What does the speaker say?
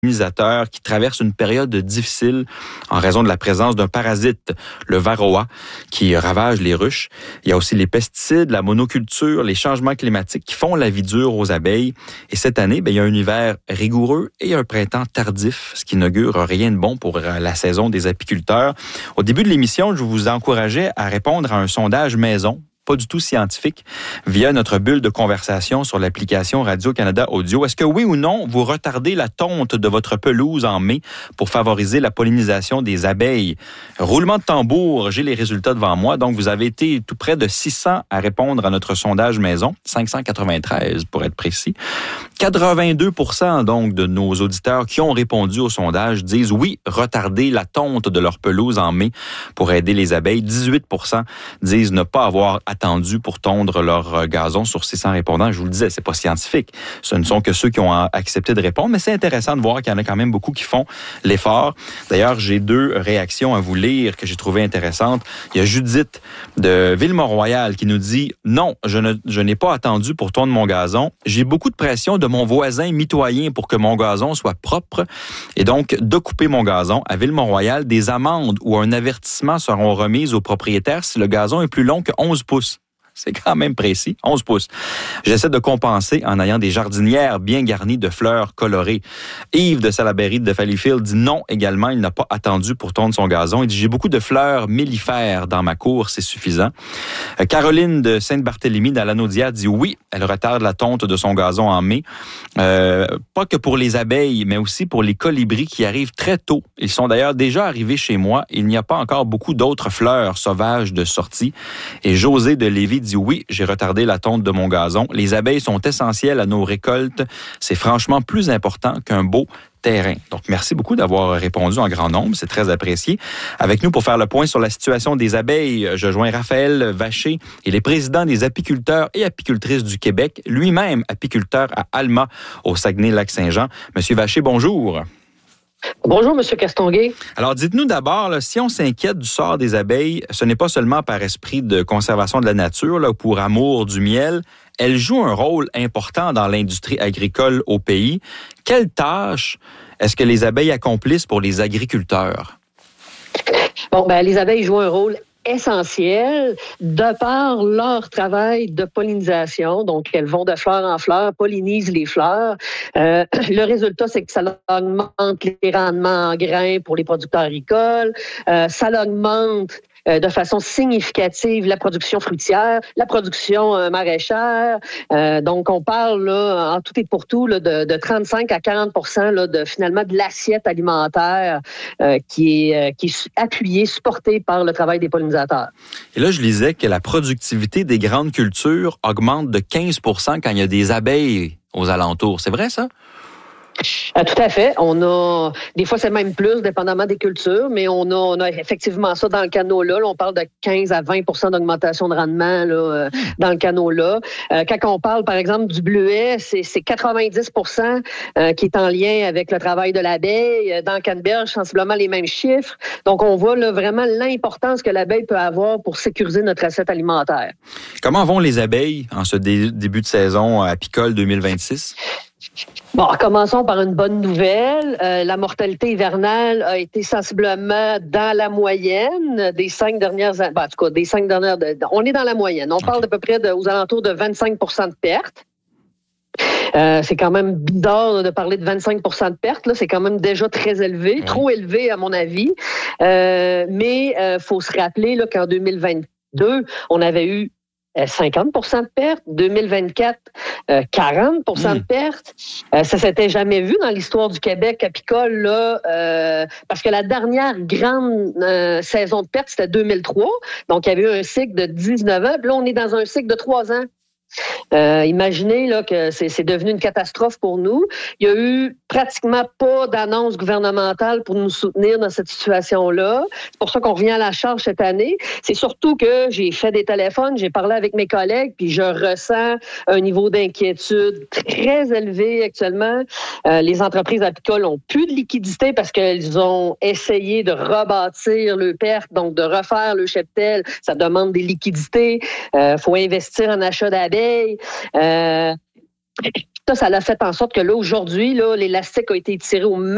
pollinisateurs qui traversent une période difficile en raison de la présence d'un parasite, le varroa, qui ravage les ruches. Il y a aussi les pesticides, la monoculture, les changements climatiques qui font la vie dure aux abeilles. Et cette année, il y a un hiver rigoureux et un printemps tardif, ce qui n'augure rien de bon pour la saison des apiculteurs. Au début de l'émission, je vous encourageais à répondre à un sondage maison, pas du tout scientifique, via notre bulle de conversation sur l'application Radio-Canada Audio. Est-ce que oui ou non, vous retardez la tonte de votre pelouse en mai pour favoriser la pollinisation des abeilles? Roulement de tambour, j'ai les résultats devant moi. Donc, vous avez été tout près de 600 à répondre à notre sondage maison, 593 pour être précis. 82% donc de nos auditeurs qui ont répondu au sondage disent oui, retarder la tonte de leur pelouse en mai pour aider les abeilles. 18% disent ne pas avoir attendu pour tondre leur gazon sur 600 répondants. Je vous le disais, c'est pas scientifique. Ce ne sont que ceux qui ont accepté de répondre, mais c'est intéressant de voir qu'il y en a quand même beaucoup qui font l'effort. D'ailleurs, j'ai 2 réactions à vous lire que j'ai trouvées intéressantes. Il y a Judith de Ville-Mont-Royal qui nous dit « Non, je n'ai pas attendu pour tondre mon gazon. J'ai beaucoup de pression de mon voisin mitoyen pour que mon gazon soit propre et donc de couper mon gazon. À Ville-Mont-Royal, des amendes ou un avertissement seront remises aux propriétaires si le gazon est plus long que 11 pouces. C'est quand même précis, 11 pouces. J'essaie de compenser en ayant des jardinières bien garnies de fleurs colorées. Yves de Salaberry de Valleyfield dit non également. Il n'a pas attendu pour tondre son gazon. Il dit, j'ai beaucoup de fleurs mellifères dans ma cour, c'est suffisant. Caroline de Sainte-Barthélemy dans l'Anaudière dit oui, elle retarde la tonte de son gazon en mai. Pas que pour les abeilles, mais aussi pour les colibris qui arrivent très tôt. Ils sont d'ailleurs déjà arrivés chez moi. Il n'y a pas encore beaucoup d'autres fleurs sauvages de sortie. Et José de Lévis dit oui, j'ai retardé la tonte de mon gazon. Les abeilles sont essentielles à nos récoltes. C'est franchement plus important qu'un beau terrain. Donc, merci beaucoup d'avoir répondu en grand nombre. C'est très apprécié. Avec nous pour faire le point sur la situation des abeilles, je joins Raphaël Vacher. Il est président des apiculteurs et apicultrices du Québec, lui-même apiculteur à Alma, au Saguenay-Lac-Saint-Jean. Monsieur Vacher, bonjour. Bonjour, M. Castonguay. Alors, dites-nous d'abord, là, si on s'inquiète du sort des abeilles, ce n'est pas seulement par esprit de conservation de la nature, là, ou pour amour du miel. Elles jouent un rôle important dans l'industrie agricole au pays. Quelles tâches est-ce que les abeilles accomplissent pour les agriculteurs? Bon, les abeilles jouent un rôle essentiel de par leur travail de pollinisation. Donc, elles vont de fleur en fleur, pollinisent les fleurs. Le résultat, c'est que ça augmente les rendements en grains pour les producteurs agricoles. Ça augmente de façon significative la production fruitière, la production maraîchère. Donc, on parle là, en tout et pour tout là, de 35 à 40% là, de l'assiette alimentaire qui est appuyée, supportée par le travail des pollinisateurs. Et là, je lisais que la productivité des grandes cultures augmente de 15% quand il y a des abeilles aux alentours. C'est vrai, ça? Tout à fait. Des fois, c'est même plus, dépendamment des cultures, mais on a effectivement ça dans le canola. Là, on parle de 15 à 20% d'augmentation de rendement là, dans le canola. Quand on parle, par exemple, du bleuet, c'est 90% qui est en lien avec le travail de l'abeille. Dans le canneberge, sensiblement les mêmes chiffres. Donc, on voit là, vraiment l'importance que l'abeille peut avoir pour sécuriser notre assiette alimentaire. Comment vont les abeilles en ce début de saison apicole 2026? Bon, commençons par une bonne nouvelle. La mortalité hivernale a été sensiblement dans la moyenne des 5 dernières années. En tout cas, des 5 dernières... on est dans la moyenne. On parle d'à peu près aux alentours de 25% de pertes. C'est quand même bizarre de parler de 25% de pertes. Là. C'est quand même déjà très élevé, trop élevé à mon avis. Mais faut se rappeler là, qu'en 2022, on avait eu 50% de pertes, 2024, 40% de pertes. Ça s'était jamais vu dans l'histoire du Québec apicole, là, parce que la dernière grande saison de pertes, c'était 2003. Donc, il y avait eu un cycle de 19 ans. Puis là, on est dans un cycle de 3 ans. Imaginez là, que c'est devenu une catastrophe pour nous. Il y a eu pratiquement pas d'annonce gouvernementale pour nous soutenir dans cette situation-là. C'est pour ça qu'on revient à la charge cette année. C'est surtout que j'ai fait des téléphones, j'ai parlé avec mes collègues, puis je ressens un niveau d'inquiétude très élevé actuellement. Les entreprises apicoles ont plus de liquidité parce qu'elles ont essayé de rebâtir le pertes, donc de refaire le cheptel. Ça demande des liquidités. Faut investir en achat d'abeilles. Ça l'a fait en sorte que là, aujourd'hui, là, l'élastique a été tiré au